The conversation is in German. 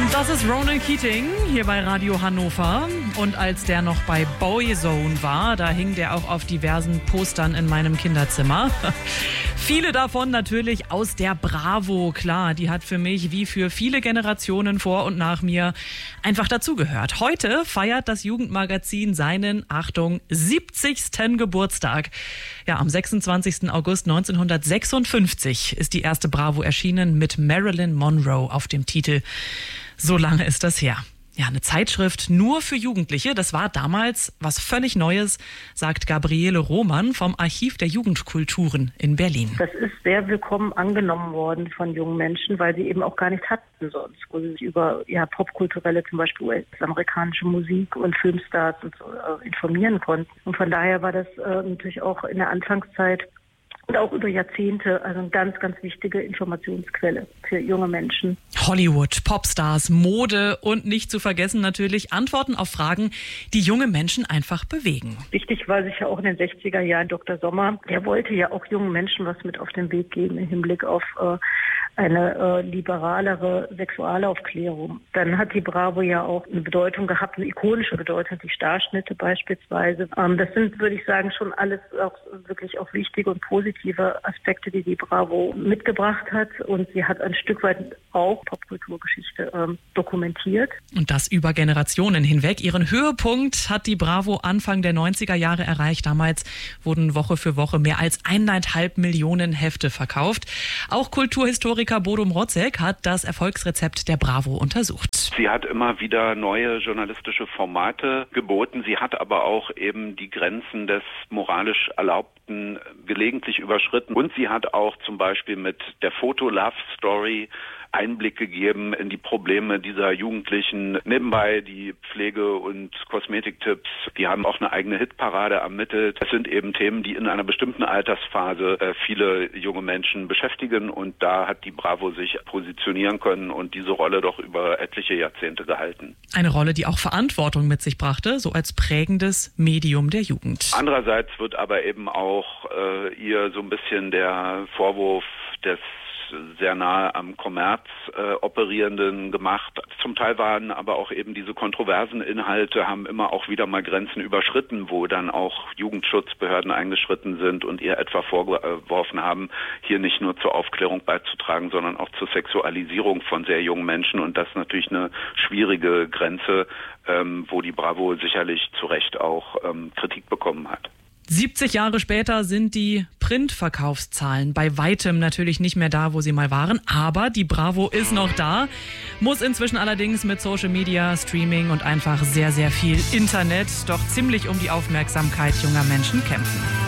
Das ist Ronan Keating hier bei Radio Hannover. Und als der noch bei Boyzone war, da hing der auch auf diversen Postern in meinem Kinderzimmer. Viele davon natürlich aus der Bravo. Klar, die hat für mich wie für viele Generationen vor und nach mir einfach dazugehört. Heute feiert das Jugendmagazin seinen, Achtung, 70. Geburtstag. Ja, am 26. August 1956 ist die erste Bravo erschienen mit Marilyn Monroe auf dem Titel. So lange ist das her. Ja, eine Zeitschrift nur für Jugendliche, das war damals was völlig Neues, sagt Gabriele Rohmann vom Archiv der Jugendkulturen in Berlin. Das ist sehr willkommen angenommen worden von jungen Menschen, weil sie eben auch gar nichts hatten sonst, wo sie sich über popkulturelle, zum Beispiel US-amerikanische Musik und Filmstars und so, informieren konnten. Und von daher war das natürlich auch in der Anfangszeit und auch über Jahrzehnte also eine ganz, ganz wichtige Informationsquelle für junge Menschen. Hollywood, Popstars, Mode und nicht zu vergessen natürlich Antworten auf Fragen, die junge Menschen einfach bewegen. Wichtig war sicher auch in den 60er Jahren Dr. Sommer. Der wollte ja auch jungen Menschen was mit auf den Weg geben im Hinblick auf eine liberalere Sexualaufklärung. Dann hat die Bravo ja auch eine Bedeutung gehabt, eine ikonische Bedeutung, die Starschnitte beispielsweise. Das sind, würde ich sagen, schon alles auch wirklich auch wichtige und positive Aspekte, die die Bravo mitgebracht hat. Und sie hat ein Stück weit auch Popkulturgeschichte dokumentiert. Und das über Generationen hinweg. Ihren Höhepunkt hat die Bravo Anfang der 90er Jahre erreicht. Damals wurden Woche für Woche mehr als 1,5 Millionen Hefte verkauft. Auch Kulturhistoriker Bodo Mrotzek hat das Erfolgsrezept der Bravo untersucht. Sie hat immer wieder neue journalistische Formate geboten. Sie hat aber auch eben die Grenzen des moralisch Erlaubten gelegentlich überschritten. Und sie hat auch zum Beispiel mit der Foto-Love-Story Einblick gegeben in die Probleme dieser Jugendlichen. Nebenbei die Pflege- und Kosmetiktipps. Die haben auch eine eigene Hitparade ermittelt. Das sind eben Themen, die in einer bestimmten Altersphase viele junge Menschen beschäftigen. Und da hat die Bravo sich positionieren können und diese Rolle doch über etliche Jahrzehnte gehalten. Eine Rolle, die auch Verantwortung mit sich brachte, so als prägendes Medium der Jugend. Andererseits wird aber eben auch ihr so ein bisschen der Vorwurf des sehr nahe am Kommerz operierenden gemacht. Zum Teil waren aber auch eben diese kontroversen Inhalte, haben immer auch wieder mal Grenzen überschritten, wo dann auch Jugendschutzbehörden eingeschritten sind und ihr etwa vorgeworfen haben, hier nicht nur zur Aufklärung beizutragen, sondern auch zur Sexualisierung von sehr jungen Menschen. Und das ist natürlich eine schwierige Grenze, wo die Bravo sicherlich zu Recht auch Kritik bekommen hat. 70 Jahre später sind die Printverkaufszahlen bei weitem natürlich nicht mehr da, wo sie mal waren. Aber die Bravo ist noch da, muss inzwischen allerdings mit Social Media, Streaming und einfach sehr, sehr viel Internet doch ziemlich um die Aufmerksamkeit junger Menschen kämpfen.